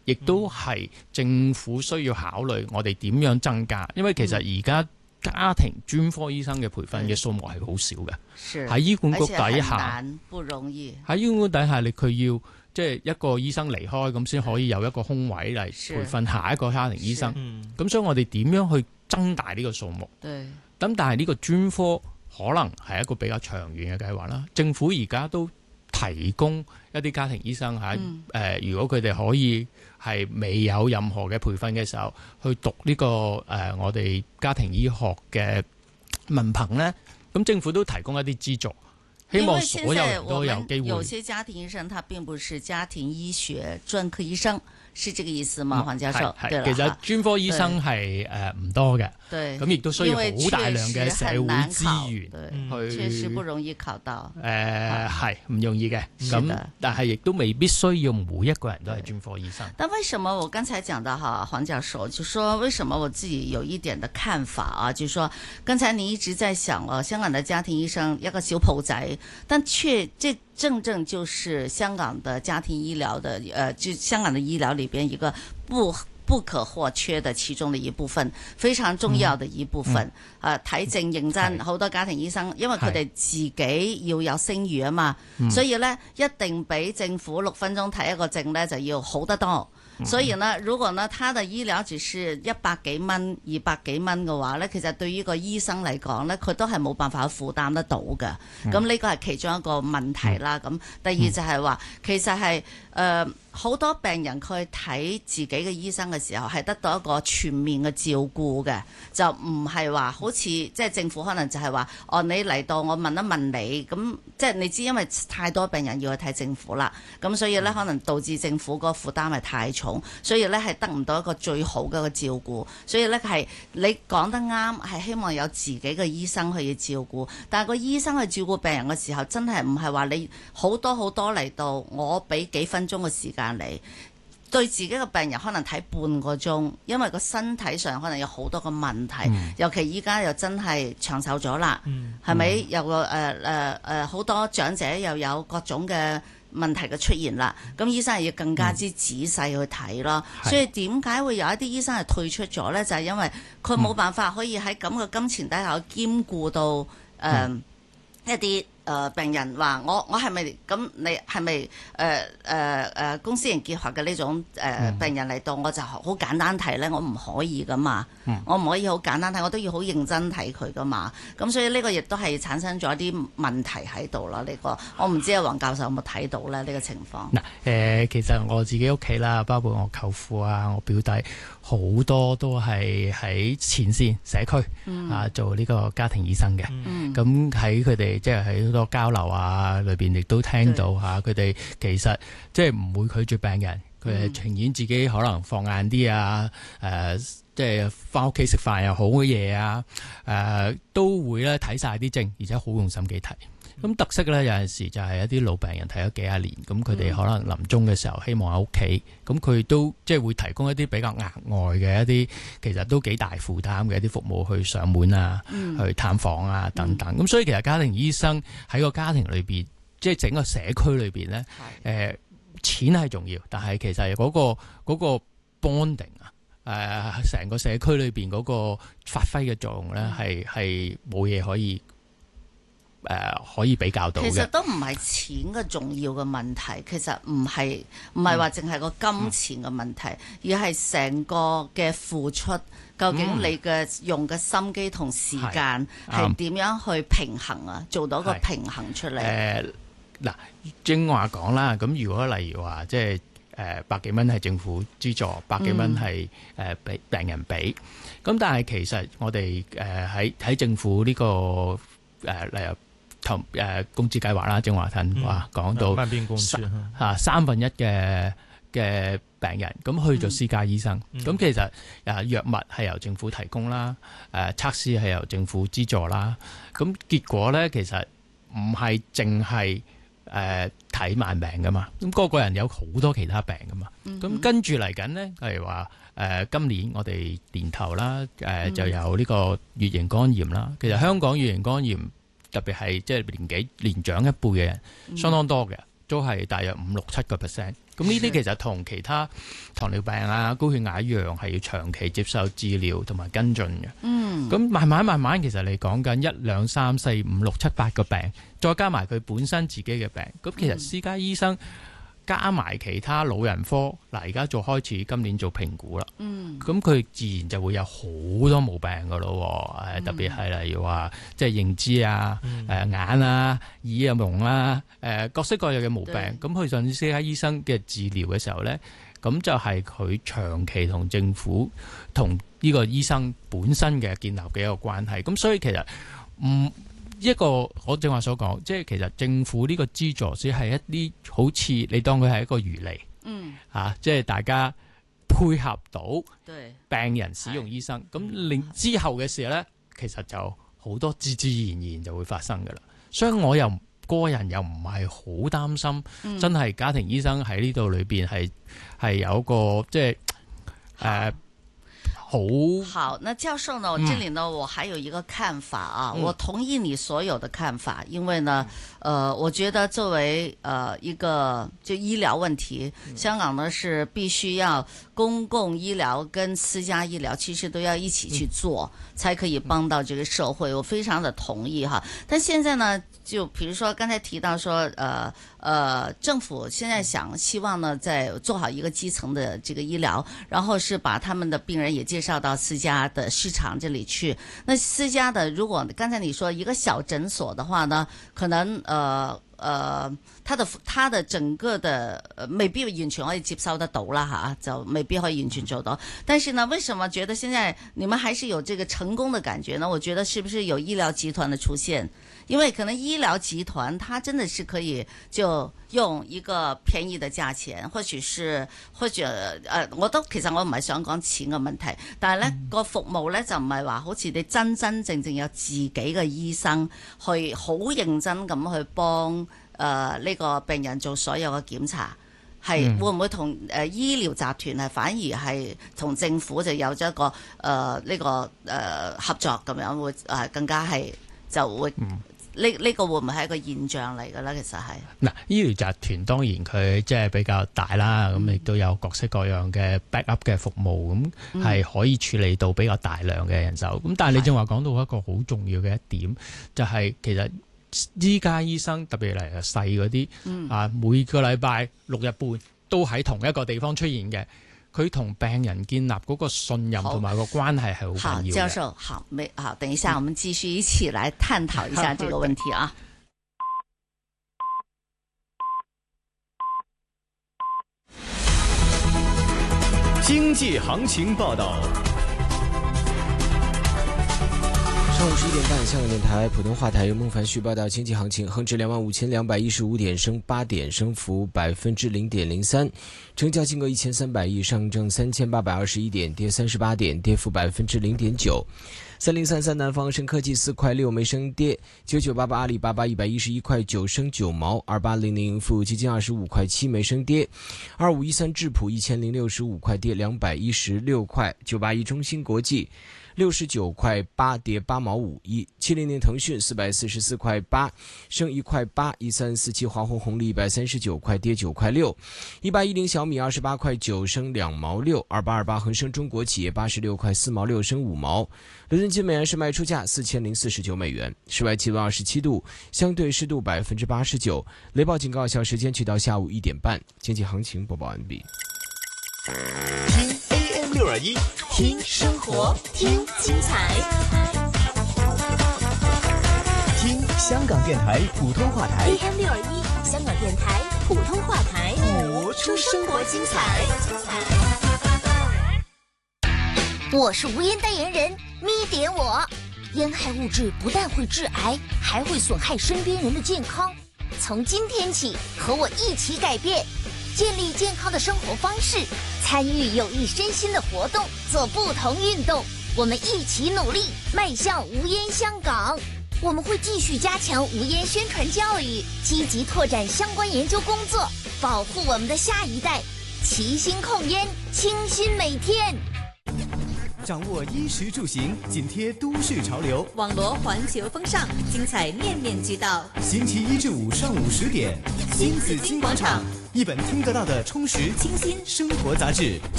亦都係政府需要考慮我哋點樣增加，因為其實而家家庭專科醫生嘅培訓嘅數目係好少嘅，喺醫管局底下不容易。 喺醫管局底下，佢要即係一個醫生離開咁先可以有一個空位嚟培訓下一個家庭醫生。咁所以我哋點樣去增大呢個數目？咁但係呢個專科可能係一個比較長遠嘅計劃啦。政府而家都提供一啲家庭醫生如果佢哋可以係未有任何嘅培訓嘅時候，去讀呢個我哋家庭醫學嘅文憑呢，咁政府都提供一啲資助，希望所有人都有機會。 有些家庭醫生他並不是家庭醫學專科醫生，是這個意思嗎？黃教授， 其實專科醫生係唔多嘅，咁亦都需要好大量嘅社會資源去， 確實不容易考到。 係唔容易嘅，咁但係亦都未必需要每一個人都係專科醫生。 但為什麼我剛才講到黃教授就說，為什麼我自己有一點的看法啊？就是說剛才你一直在想香港的家庭醫生一個小鋪仔，但這正就是香港的家庭醫療的就香港的醫療裏邊一個不可或缺的其中的一部分，非常重要的一部分。睇症認真，好多家庭醫生，因為佢哋自己要有聲譽啊嘛，所以呢一定比政府6分鐘睇一個症呢就要好得多。所以呢，如果呢，他的醫療只是100幾蚊、200幾蚊嘅話呢，其實對於個醫生嚟講呢，佢都係冇辦法負擔得到嘅。咁呢個係其中一個問題啦。咁第二就係話，其實係好多病人佢睇自己嘅醫生嘅時候係得到一個全面嘅照顧嘅，就唔係話好似即係政府可能就係話你嚟到我問一問你，咁即係你知因為太多病人要去睇政府啦，咁所以呢，可能導致政府個負擔係太重，所以呢，係得唔到一個最好嘅一個照顧，所以呢，係你講得啱，係希望有自己嘅醫生去照顧，但係個醫生去照顧病人嘅時候，真係唔係話你好多嚟到，我俾幾分鐘嘅時間你對自己嘅病人可能睇半個鐘，因為個身體上可能有好多個問題，尤其依家又真係長壽咗啦，係咪？有個好多長者又有各種嘅問題嘅出現啦，咁醫生係要更加之仔細去睇咯。所以點解會有一啲醫生係退出咗呢？就係因為佢冇辦法可以喺咁嘅金錢底下兼顧到一啲病人話我係咪咁？你係咪公私營結合嘅呢種病人嚟到，我就好簡單睇咧？我唔可以噶嘛，我唔可以好簡單睇，我都要好認真睇佢噶嘛。咁所以呢個亦都係產生咗一啲問題喺度啦。呢個我唔知黃教授有冇睇到咧？呢個情況嗱，其實我自己屋企啦，包括我舅父啊、我表弟，好多都係喺前線社區做呢個家庭醫生嘅。咁喺佢哋即係喺好多交流裏邊亦都聽到佢哋其實即係唔會拒絕病人，佢係情願自己可能放晏啲即係翻屋企食飯又好嘅嘢都會咧睇晒啲症，而且好用心機睇。咁特色咧有陣時就係一啲老病人睇咗幾廿年，咁佢哋可能臨終嘅時候希望喺屋企，咁佢都即係會提供一啲比較額外嘅一啲，其實都幾大負擔嘅一啲服務去上門去探訪等等。咁所以其實家庭醫生喺個家庭裏邊，即係整個社區裏邊咧，錢係重要，但係其實嗰個 bonding 成個社區裏邊嗰個發揮嘅作用咧，係冇嘢可以比較到嘅。 其實都唔係錢嘅重要嘅問題，其實唔係話淨係個金錢嘅問題，而係成個嘅付出，究竟你嘅用嘅心機同時間係點樣去平衡做到個平衡出嚟。 嗱，正話講啦，咁如果例如話即係100幾蚊係政府資助，100幾蚊係俾病人俾，咁但係其實我哋喺政府呢個例如工資計劃啦，正話講到1/3嘅病人咁去咗私家醫生，咁其實藥物係由政府提供啦，測試係由政府資助啦，咁結果咧其實唔係淨係睇慢病噶嘛，咁個人有好多其他病噶嘛，咁跟住嚟緊呢，例如話今年我哋年頭啦，就有呢個乙型肝炎啦，其實香港乙型肝炎特別係即係年長一輩嘅人相當多嘅， 都係大約5-6-7%。咁呢啲其實同其他糖尿病啊、高血壓一樣，係要長期接受治療同埋跟進嘅。咁慢慢其實你講緊1、2、3、4、5、6、7、8個病，再加埋佢本身自己嘅病，咁其實私家醫生加埋其他老人科，嗱而家開始今年做評估啦。咁佢自然就會有好多毛病噶咯。特別係例如話即係認知啊、眼啊、耳啊聾啊、各式各樣嘅毛病。咁佢上私家醫生嘅治療嘅時候呢，咁就係佢長期同政府同呢個醫生本身嘅建立嘅一個關係。咁所以其實一個我正話所講，即係其實政府呢個資助只係一啲好似你當佢係一個魚嚟，即係大家配合到病人使用醫生，咁令之後嘅事呢，其實就好多自然就會發生噶啦。所以我又個人又唔係好擔心，真係家庭醫生喺呢度裏邊係有一個即係好，那教授呢？這裏呢，我還有一個看法啊，我同意你所有的看法，因為呢，我覺得作為一個就醫療問題，香港呢是必須要公共醫療跟私家醫療其實都要一起去做，才可以幫到這個社會。我非常的同意哈。但現在呢，就比如說剛才提到說，政府現在希望呢，在做好一個基層的這個醫療，然後是把他們的病人也介紹到私家的市場這裏去。那私家的，如果剛才你說一個小診所的話呢，可能他的整個的未必完全可以接收得到啦哈，就未必可以完全做到。但是呢，為什麼覺得現在你們還是有這個成功的感覺呢？我覺得是不是有醫療集團的出現？因為可能醫療集團，它真的是可以就用一個便宜的價錢，或者其實我唔係想講錢嘅問題，但係呢個服務呢，就唔係話好似你真真正正有自己嘅醫生去好認真咁去幫呢個病人做所有嘅檢查。係會唔會同醫療集團係反而係同政府就有咗一個呢個合作咁樣，會更加係就會呢個會唔會係一個現象嚟嘅咧？其實係嗱， 醫療集團當然佢即係比較大啦，咁亦都有各式各樣嘅 backup 嘅服務，咁係可以處理到比較大量嘅人手。咁但係你正話講到一個好重要嘅一點，就係其實私家醫生特別嚟細嗰啲每個禮拜6日半都喺同一個地方出現嘅，佢同病人建立嗰個信任同埋個關係係好緊要嘅。教授，好，等一下，我們繼續一起來探討一下這個問題啊。 經濟行情報道。 上午11點半，香港電台普通話台由孟凡旭報道經濟行情。恒指25,215點，升8點，升幅0.03%，成交金額1300億，上證3821點，跌38點，跌幅0.9%。3033南方升科技4塊6沒升跌，9988阿里巴巴111塊9升9毛，2800富基金25塊7沒升跌，2513智普1065塊跌216塊，981中芯國際69塊8跌8毛5，170騰訊444塊8升1塊8，1347華虹紅利139塊跌9塊6，1810小米28塊9升2毛6，2828恒生中國企業86塊4毛6升5毛。倫敦金美元是賣出價4049美元。室外氣溫27度，相對濕度89%。雷暴警告有效時間去到下午1點半。經濟行情播報完畢。 聽 AM621，聽生活，聽精彩，聽香港電台普通話台。 AM621，香港電台普通話台， 播出生活精彩。 我是無煙代言人咪點我。煙害物質不但會致癌，還會損害身邊人的健康。從今天起，和我一起改變，建立健康的生活方式，參與有益身心的活動，做不同運動。我們一起努力，邁向無煙香港。我們會繼續加強無煙宣傳教育，積極拓展相關研究工作，保護我們的下一代。齊心控煙，清新每天。 掌握衣食住行，紧贴都市潮流， 网罗环球风尚，精彩面面俱到。 星期一至五上午10点，新紫金广场，一本听得到的充实清新生活杂志。